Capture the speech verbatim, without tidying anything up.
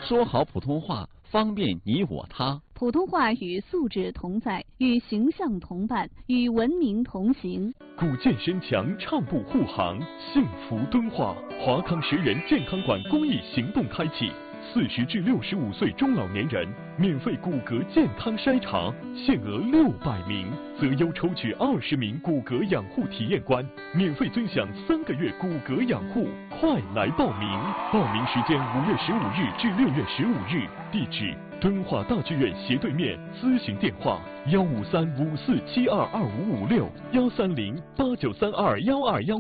说好普通话，方便你我他。 普通话与素质同在，与形象同伴，与文明同行。 古健身墙畅步护航，幸福敦化。华康十人健康馆公益行动开启，四十至六十五岁中老年人免费骨骼健康筛查，限额六百名，择优抽取二十名骨骼养护体验官，免费尊享三个月骨骼养护。快来报名！报名时间五月十五日至六月十五日，地址敦化大剧院斜对面，咨询电话幺五三五四七二二五五六幺三零八九三二幺二幺。